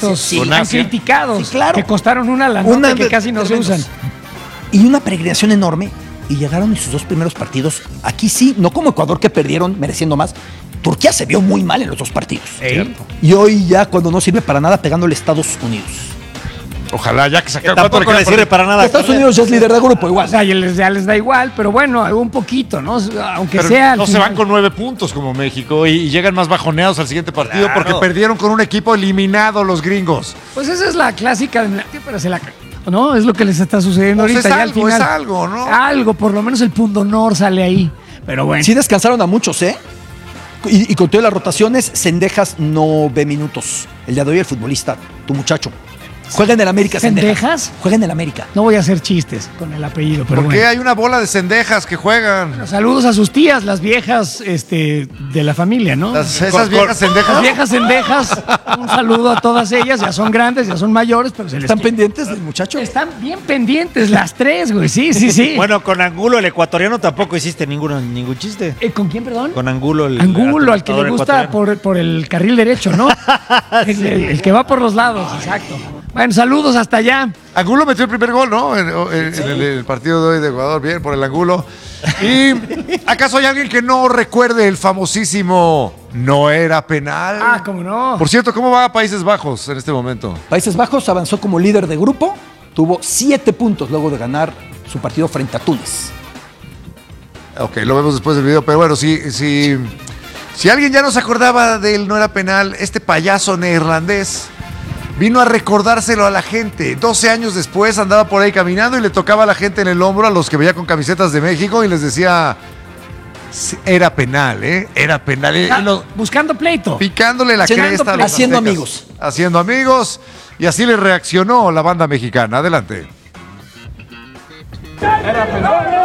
estos tan criticados, sí, claro. que costaron una nota que casi no se usan. Y una peregrinación enorme, y llegaron en sus 2 primeros partidos. Aquí sí, no como Ecuador, que perdieron mereciendo más. Turquía se vio muy mal en los 2 partidos. Y hoy ya, cuando no sirve para nada, pegándole a Estados Unidos. Ojalá, ya que se acabe. Tampoco le sirve para nada. Estados Unidos ya es líder de grupo, igual. O sea, ya les da igual, pero bueno, un poquito, ¿no? Aunque Pero sea... no se van con 9 puntos como México y llegan más bajoneados al siguiente partido porque perdieron con un equipo eliminado los gringos. Pues esa es la clásica, pero se la... ¿No? Es lo que les está sucediendo Pues ahorita. es ya algo, al final, es algo, ¿no? Algo, por lo menos el pundonor sale ahí. Pero bueno. Sí descansaron a muchos, ¿eh? Y con todas las rotaciones, Cendejas no ve minutos. El día de hoy el futbolista, tu muchacho. Juega en el América, ¿Cendejas? Juega en el América. No voy a hacer chistes con el apellido, pero Porque bueno. hay una bola de cendejas que juegan. Saludos a sus tías, las viejas de la familia, ¿no? Esas viejas cendejas. Las viejas cendejas. Un saludo a todas ellas. Ya son grandes, ya son mayores, pero se les ¿Están pendientes del muchacho? Están bien pendientes las 3, güey. Sí. Bueno, con Angulo, el ecuatoriano, tampoco hiciste ningún chiste. ¿Con quién, perdón? Con Angulo, Angulo, al que le gusta por el carril derecho, ¿no? El que va por los lados, exacto. Bueno, saludos hasta allá. Angulo metió el primer gol, ¿no? En el partido de hoy de Ecuador. Bien, por el Angulo. ¿Y acaso hay alguien que no recuerde el famosísimo no era penal? Ah, ¿cómo no? Por cierto, ¿cómo va Países Bajos en este momento? Países Bajos avanzó como líder de grupo. Tuvo 7 puntos luego de ganar su partido frente a Túnez. Ok, lo vemos después del video. Pero bueno, si alguien ya no se acordaba del no era penal, este payaso neerlandés vino a recordárselo a la gente. 12 años después andaba por ahí caminando y le tocaba a la gente en el hombro, a los que veía con camisetas de México, y les decía, era penal, ¿eh? Era penal. Buscando pleito. Picándole la cresta a los haciendo aztecas. amigos. Haciendo amigos. Y así le reaccionó la banda mexicana. Adelante. Era penal.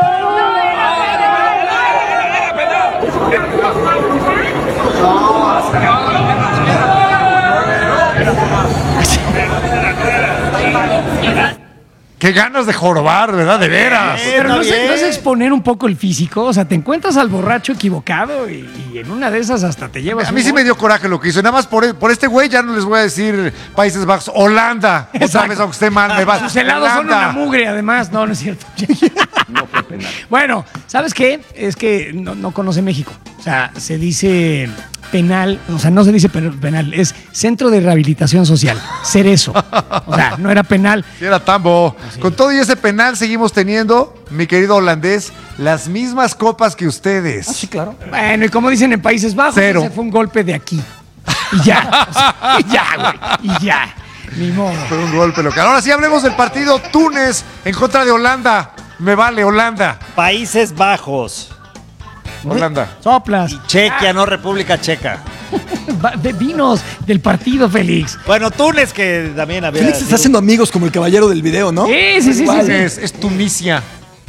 Qué ganas de jorobar, ¿verdad? De veras. Pero no es exponer un poco el físico. O sea, te encuentras al borracho equivocado y en una de esas hasta te llevas. A mí sí me dio coraje lo que hizo. Nada más por este güey ya no les voy a decir Países Bajos. Holanda. Otra vez, aunque esté mal, me va. Sus helados son Holanda. una mugre, además. No es cierto. No fue penal. Bueno, ¿sabes qué? Es que no conoce México. O sea, se dice penal, o sea, no se dice penal, es Centro de Rehabilitación Social. Cerezo. O sea, no era penal. Sí, era tambo. Con todo y ese penal seguimos teniendo, mi querido holandés, las mismas copas que ustedes. Ah, sí, claro. Bueno, y como dicen en Países Bajos, 0. ese fue un golpe de aquí. Y ya. O sea, y ya, güey. Y ya. Ni modo. Fue un golpe local. Ahora sí hablemos del partido Túnez en contra de Holanda. Me vale, Holanda. Países Bajos. Holanda. Soplas. Chequia, no República Checa. Vinos del partido, Félix. Bueno, Túnez, que también había... Félix está haciendo amigos como el caballero del video, ¿no? Sí. Es Tunisia.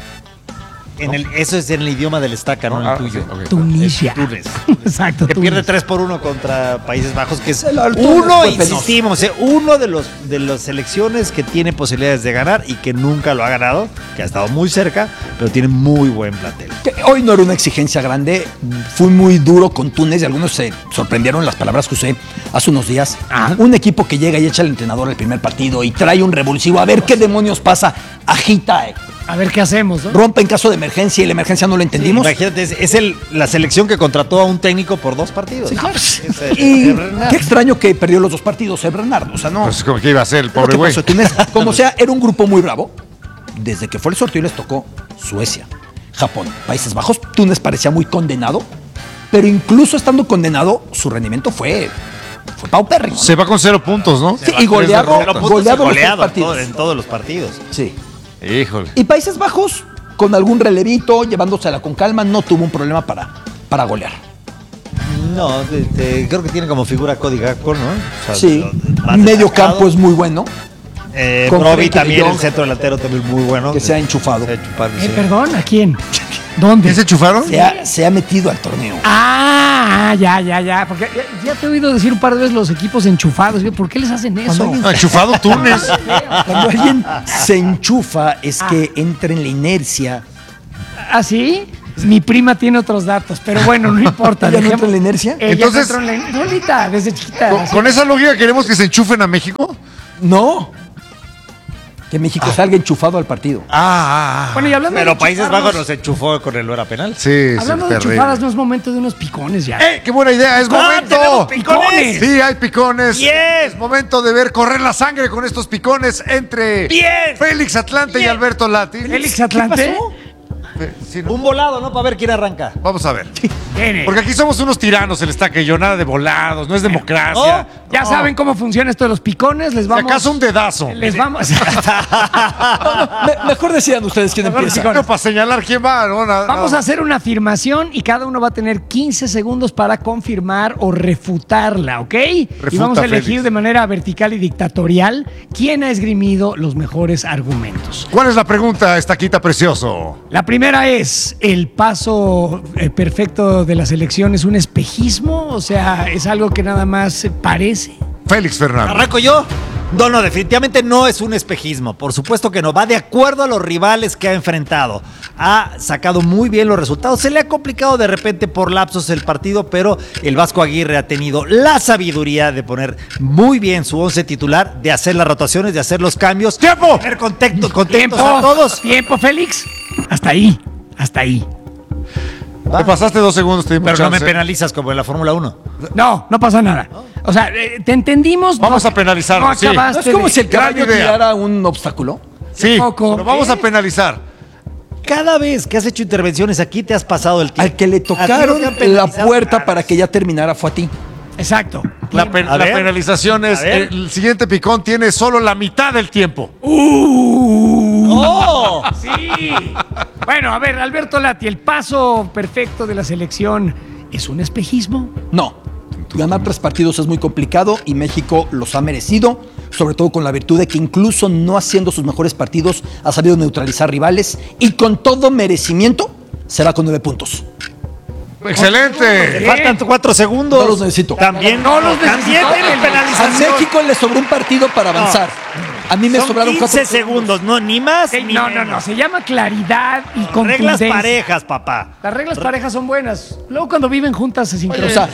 Eso es en el idioma del estaca, no en el tuyo. Sí, okay. Tunisia. Túnez. Exacto. Que Túnez. pierde 3-1 contra Países Bajos, que es Túnez uno, fue penoso. insistimos, uno de las selecciones que tiene posibilidades de ganar y que nunca lo ha ganado, que ha estado muy cerca, pero tiene muy buen plantel. Que hoy no era una exigencia grande. Fui muy duro con Túnez y algunos se sorprendieron las palabras que usé hace unos días. Un equipo que llega y echa al entrenador el primer partido y trae un revulsivo. A ver qué demonios pasa. Agita. A ver qué hacemos, ¿no? Rompe en caso de emergencia y la emergencia no lo entendimos. Imagínate, es la selección que contrató a un técnico por 2 partidos. Sí, ¿no? claro. Es Y Bernardo. qué extraño que perdió los 2 partidos el Bernardo. O sea, no. Pues como que iba a ser el Lo pobre que güey. pasó, Túnez, como sea, era un grupo muy bravo. Desde que fue el sorteo les tocó Suecia, Japón, Países Bajos. Túnez parecía muy condenado, pero incluso estando condenado, su rendimiento fue paupérrimo. Se va con 0 puntos, ¿no? Sí, y goleado, Pero puntos goleado, y en los 3 goleado partidos. en todos los partidos. Sí. Híjole. Y Países Bajos, con algún relevito, llevándosela con calma, no tuvo un problema para golear. No, creo que tiene como figura Cody Gakpo, ¿no? O sea, Sí, más medio destacado. campo es muy bueno. con Broby Frenkie de también, Jong, el centro delantero también muy bueno. que se ha enchufado. Se ha chupado, sí. Perdón, ¿a quién? ¿Dónde? ¿Qué se chufaron? Se ha metido al torneo. Ya. Porque ya te he oído decir un par de veces los equipos enchufados. ¿Por qué les hacen eso? Ah, enchufado Túnez. Cuando alguien se enchufa es que entra en la inercia. ¿Ah, sí? Mi prima tiene otros datos, pero bueno, no importa. ¿Ya no entra en la inercia? Ella Entonces- no entró en la solita, desde chiquita. Con esa lógica queremos que se enchufen a México. No. Que México salga enchufado al partido. Bueno, y hablando Pero de Países enchufarnos, Bajos nos enchufó con el no era penal. Sí, hablando sí, de terrible. enchufadas, no es momento de unos picones ya. ¡Qué buena idea! ¡Es momento! tenemos picones. Sí, hay picones. Bien. Es momento de ver correr la sangre con estos picones entre Bien. Félix Atlante y Bien. Alberto Lati. Félix Atlante. Sí, no. Un volado, ¿no? Para ver quién arranca. Vamos a ver. Viene. Porque aquí somos unos tiranos, el estaque yo, nada de volados, no es democracia. Ya saben cómo funciona esto de los picones, les Si vamos. acaso un dedazo. Les vamos. Mejor decidan ustedes quién Mejor empieza. picones. No, para señalar quién va, ¿no? Vamos a hacer una afirmación y cada uno va a tener 15 segundos para confirmar o refutarla, ¿ok? Y vamos a elegir Félix. de manera vertical y dictatorial quién ha esgrimido los mejores argumentos. ¿Cuál es la pregunta, estaquita precioso? La primera es, ¿el paso perfecto de la selección es un espejismo? O sea, ¿es algo que nada más parece? Félix Fernández. ¿Arranco yo? No, definitivamente no es un espejismo. Por supuesto que no. Va de acuerdo a los rivales que ha enfrentado. Ha sacado muy bien los resultados. Se le ha complicado de repente por lapsos el partido, pero el Vasco Aguirre ha tenido la sabiduría de poner muy bien su 11 titular, de hacer las rotaciones, de hacer los cambios. ¡Tiempo! Tener contentos a todos. ¿Tiempo, Félix? Hasta ahí, hasta ahí. Te pasaste 2 segundos, te dimos Pero no me chance. penalizas como en la Fórmula 1. No pasa nada. O sea, te entendimos. Vamos no- a penalizarlo, No sí. ¿No acabaste es como de- si el Gran caballo idea. tirara un obstáculo? Sí, Poco. pero vamos a penalizar. Cada vez que has hecho intervenciones aquí te has pasado el tiempo. Al que le A ti no tocaron te han la penalizado puerta nada. para que ya terminara fue a ti. Exacto. La A ver. penalización es, A ver. el siguiente picón tiene solo la mitad del tiempo. ¡Oh! Sí. Bueno, a ver, Alberto Lati, el paso perfecto de la selección es un espejismo. No. Ganar 3 partidos es muy complicado y México los ha merecido, sobre todo con la virtud de que incluso no haciendo sus mejores partidos ha sabido neutralizar rivales y con todo merecimiento se va con 9 puntos. Te ¡Excelente! faltan 4 segundos. No los necesito. También, No los también necesito. tienes A penalización. México le sobró un partido para avanzar. A mí me Son sobraron 15 4 segundos, no, ni más ni No, menos. se llama claridad y contundencia. Reglas parejas, papá. Las reglas parejas son buenas. Luego cuando viven juntas se sincronizan.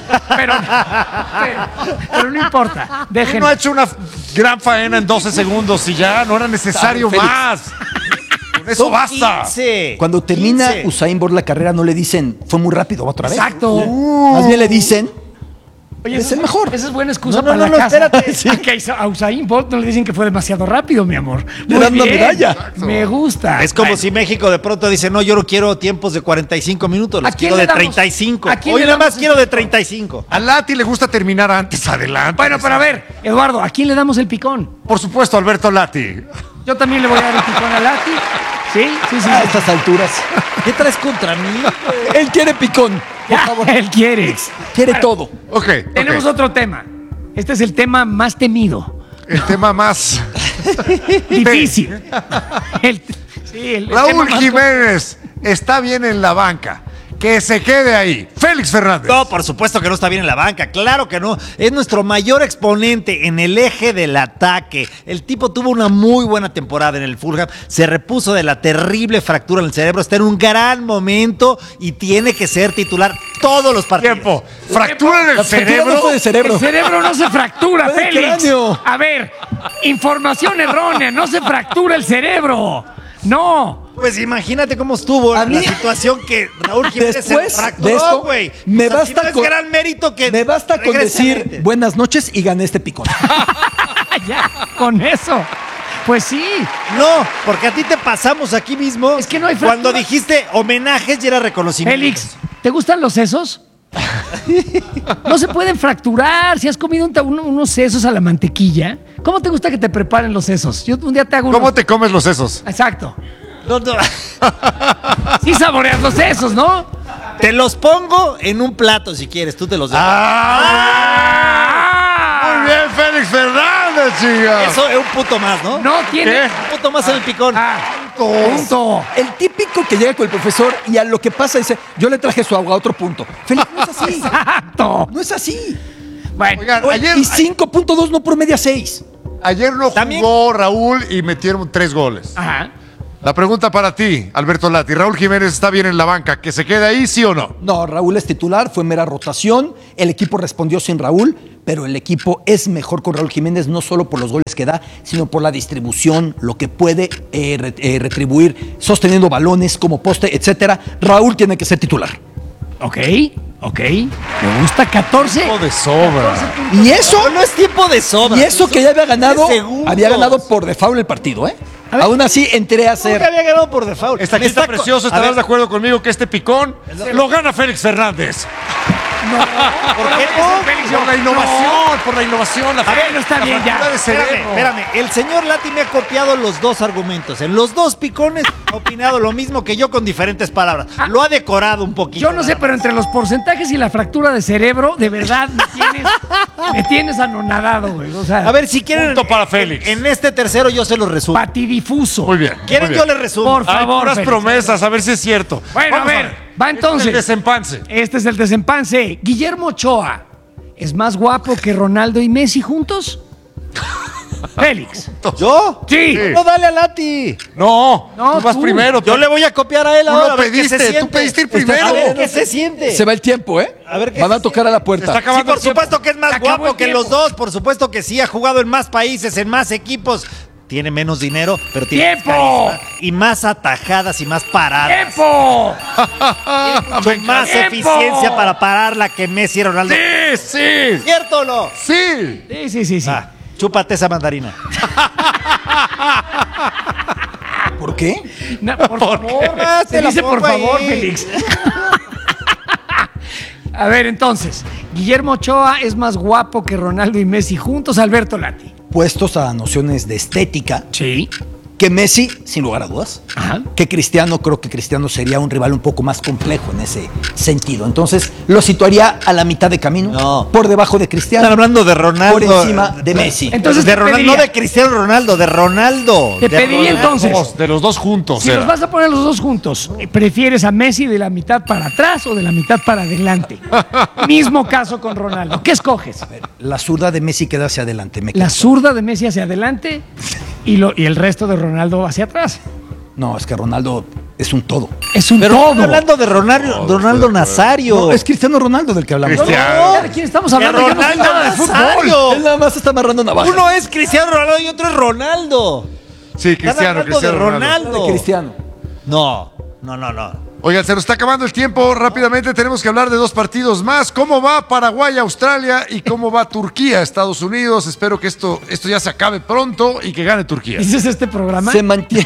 Pero no importa. Dejen. No ha hecho una gran faena en 12 segundos y ya no era necesario Félix. más. Con eso Son basta. 15. Cuando termina 15. Usain Bolt la carrera no le dicen, fue muy rápido, va otra vez. Exacto. Más bien le dicen, Oye, es el mejor. Esa es buena excusa No, no, para no, la casa. espérate. A que a Usain Bolt no le dicen que fue demasiado rápido, mi amor. Le Muy dan una bien. medalla. Me gusta. Es como Bueno, si México de pronto dice, no, yo no quiero tiempos de 45 minutos, ¿A los quién quiero le de damos? 35. ¿A quién Hoy le nada más damos quiero de 35. A Lati le gusta terminar antes, adelante. Bueno, pero a ver, Eduardo, ¿a quién le damos el picón? Por supuesto, Alberto Lati. Yo también le voy a dar el picón a Lati. Sí. a estas alturas. ¿Qué traes contra mí? Él quiere picón. Por Ya, favor. él quiere. Quiere todo. Ok. Tenemos otro tema. Este es el tema más temido. El tema más. Difícil. El tema Raúl más- Jiménez está bien en la banca. Que se quede ahí. Félix Fernández. No, por supuesto que no está bien en la banca, claro que no. Es nuestro mayor exponente en el eje del ataque. El tipo tuvo una muy buena temporada en el Fulham, se repuso de la terrible fractura en el cerebro, está en un gran momento y tiene que ser titular todos los partidos. Tiempo. Fractura en el La fractura cerebro. no fue de cerebro. El cerebro no se fractura, Fue del Félix. cráneo. A ver, información errónea, no se fractura el cerebro. No. Pues imagínate cómo estuvo A la mí- situación que Raúl Jiménez Después se fracturó, de esto, güey. me O sea, basta si no es con- gran mérito que Me basta con regrese decir adelante. buenas noches y gané este picón. Ya, con eso. Pues sí. No, porque a ti te pasamos aquí mismo. Es que no hay Cuando fractura. dijiste homenajes y era reconocimiento. Félix, ¿te gustan los sesos? No se pueden fracturar. Si has comido unos sesos a la mantequilla, ¿cómo te gusta que te preparen los sesos? Yo un día te hago unos... ¿Cómo te comes los sesos? Exacto. No, no. Sí saboreas los sesos, ¿no? Te los pongo en un plato si quieres, tú te los das. ¡Ah! Muy bien, Félix Fernández, chica. Eso es un punto más, ¿no? No tiene... ¿Qué? Un punto más en el picón. Punto. El típico que llega con el profesor y a lo que pasa dice, yo le traje su agua a otro punto. Félix, no es así. Exacto. No es así. Bueno, Oigan, Oye, ayer, y 5.2 no promedia 6. ayer no También- jugó Raúl y metieron 3 goles. ajá. La pregunta para ti, Alberto Lati. Raúl Jiménez está bien en la banca. ¿Que se quede ahí, sí o no? No, Raúl es titular, fue mera rotación. El equipo respondió sin Raúl, pero el equipo es mejor con Raúl Jiménez, no solo por los goles que da, sino por la distribución, lo que puede retribuir, sosteniendo balones como poste, etcétera. Raúl tiene que ser titular. Ok. Me gusta 14. Tiempo de sobra. Y eso, No es tiempo de sobra. y eso que ya había ganado por default el partido, ¿eh? A ver. Aún así, entré a hacer. Nunca había ganado por default. Está aquí, Me está co- precioso. A ¿Estarás ver, de acuerdo conmigo que este picón lo gana Félix Fernández? ¿por qué no? Por la innovación, por la innovación. A ver, no está bien ya. fractura de cerebro. Espérame. El señor Lati me ha copiado los dos argumentos. En los dos picones ha opinado lo mismo que yo con diferentes palabras. Lo ha decorado un poquito. Yo no sé, pero entre los porcentajes y la fractura de cerebro, de verdad me tienes anonadado, güey. O sea, A ver, si quieren. Punto para Félix. En este tercero yo se los resumo. patidifuso. Muy bien. ¿Quieren? muy Yo bien. les resumo. Por Hay favor, puras Félix. promesas, a ver si es cierto. Bueno, Vamos a ver, va entonces. El desempance. Este es el desempance. Guillermo Ochoa es más guapo que Ronaldo y Messi juntos. Félix. ¿Yo? Sí. No, dale a Lati. No, No, tú vas tú. primero. Yo le voy a copiar a él Tú ahora. lo a ver qué se pediste, tú siente. pediste ir primero. A ver qué se siente. Se va el tiempo, ¿eh? A ver qué Van a se tocar a la Se puerta. está Sí, acabando por el tiempo. supuesto que es más Se acabó guapo el que tiempo. los dos. Por supuesto que sí. Ha jugado en más países, en más equipos. Tiene menos dinero, pero tiene más ¡Tiempo! carisma y más atajadas y más paradas. ¡Tiempo! Mucho más ¡Tiempo! eficiencia para pararla que Messi y Ronaldo. Sí, sí, ¿Cierto o no? sí. Sí. Ah, chúpate esa mandarina. ¿Por qué? No, por favor. Ah, Se te la dice por pongo favor, ahí. Félix. A ver, entonces, Guillermo Ochoa es más guapo que Ronaldo y Messi juntos, Alberto Lati. Puestos a nociones de estética, Sí. que Messi, sin lugar a dudas, Ajá. que Cristiano, creo que Cristiano sería un rival un poco más complejo en ese sentido. Entonces, lo situaría a la mitad de camino, No. por debajo de Cristiano, Están hablando de Ronaldo. por encima de Messi. Entonces, de te Ronaldo, pediría- no de Cristiano Ronaldo, de Ronaldo. Te De pediría Ronaldo. entonces, De los dos juntos. si era. los vas a poner los dos juntos, ¿prefieres a Messi de la mitad para atrás o de la mitad para adelante? Mismo caso con Ronaldo. ¿Qué escoges? La zurda de Messi queda hacia adelante. Me ¿La quedo. zurda de Messi hacia adelante y el resto de Ronaldo hacia atrás? No, es que Ronaldo es un todo. Es un Pero todo. estamos hablando de Ronaldo Nazario. No, es Cristiano Ronaldo del que hablamos. Cristiano. ¿De quién estamos hablando? De Yo no sé Ronaldo nada de fútbol. Nazario. Él nada más está amarrando navajas. Uno es Cristiano Ronaldo y otro es Ronaldo. Sí, Están Cristiano, hablando Cristiano de Ronaldo. Ronaldo. de Cristiano. No. Oigan, se nos está acabando el tiempo. Rápidamente tenemos que hablar de dos partidos más. ¿Cómo va Paraguay, Australia y cómo va Turquía, Estados Unidos? Espero que esto ya se acabe pronto y que gane Turquía. ¿Dices este programa? Se mantiene,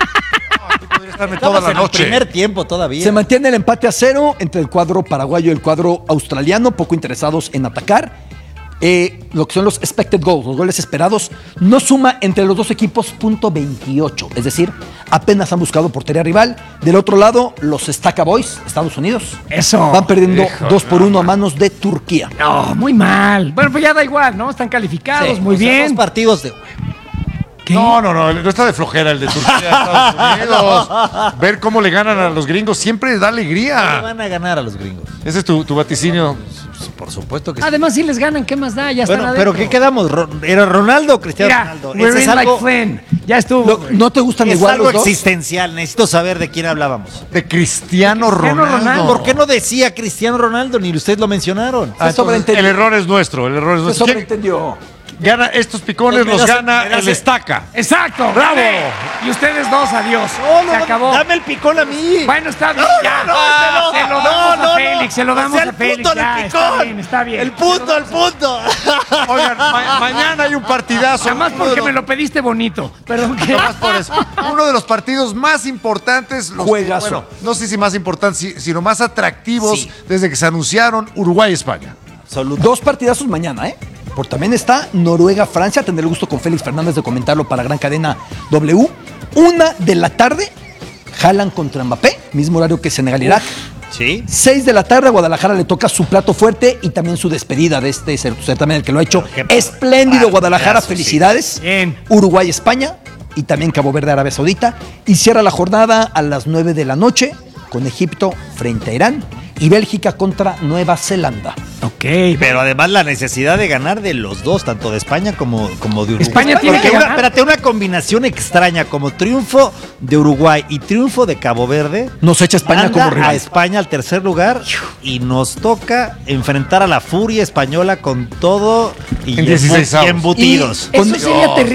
Podría estarme Estamos toda la en el noche. primer tiempo todavía. se mantiene el empate a 0 entre el cuadro paraguayo y el cuadro australiano, poco interesados en atacar. Lo que son los expected goals, los goles esperados, no suma entre los dos equipos .28, es decir, apenas han buscado portería rival. Del otro lado, los Staka Boys, Estados Unidos, Eso. van perdiendo Hijo, 2-1 a manos de Turquía. No, muy mal. Bueno, pues ya da igual, ¿no? Están calificados, Sí, muy O sea, bien. dos partidos de. ¿Qué? No está de flojera el de Turquía, Estados Unidos. Ver cómo le ganan a los gringos siempre da Le alegría. van a ganar a los gringos. Ese es tu vaticinio. Por supuesto que sí. Además, si les ganan, ¿qué más da? Ya están Bueno, adentro. pero ¿qué quedamos? ¿Era Ronaldo o Cristiano Mira, Ronaldo? we're Ese es in like algo, Flynn. Ya estuvo. güey. ¿No te gustan es igual algo los dos? existencial. Necesito saber de quién hablábamos. De Cristiano Cristiano Ronaldo. Ronaldo. ¿Por qué no decía Cristiano Ronaldo? Ni ustedes lo mencionaron. Ah, entonces, sobreentendió. el error es nuestro. El error es Se nuestro. ¿Quién sobreentendió. gana estos picones? Los gana el Estaca. Exacto. ¡Bravo! gané. Y ustedes dos, adiós. Se acabó. Dame el picón a mí. Bueno, está bien. ya. no, se lo damos a Félix. Se lo O damos sea, a el Félix. punto del Ya, picón. está bien, está bien. El punto, el punto. Oigan, mañana hay un partidazo. Nada más Uno de porque los- me lo pediste bonito. Perdón, ¿qué? Nada más por eso. Uno de los partidos más importantes. Juegazo. Bueno, no sé si más importantes, sino más atractivos Sí. desde que se anunciaron Uruguay-España. Dos partidazos mañana, ¿eh? Por también está Noruega-Francia. Tendré el gusto con Félix Fernández de comentarlo para Gran Cadena W. 1 de la tarde, Haaland contra Mbappé, mismo horario que Senegal-Irak. Sí. 6 de la tarde, a Guadalajara le toca su plato fuerte y también su despedida de este certamen, el que lo ha hecho Qué espléndido Guadalajara. partidazo, sí. Felicidades. Bien. Uruguay-España y también Cabo Verde, Arabia Saudita. Y cierra la jornada a las 9 de la noche con Egipto frente a Irán y Bélgica contra Nueva Zelanda. Ok. Pero además la necesidad de ganar de los dos, tanto de España como de Uruguay. España tiene Porque que ganar. espérate, una combinación extraña como triunfo de Uruguay y triunfo de Cabo Verde. Nos echa España manda como rival. a España al tercer lugar y nos toca enfrentar a la furia española con todo y, En 16avos. y embutidos. Eso sería terrible.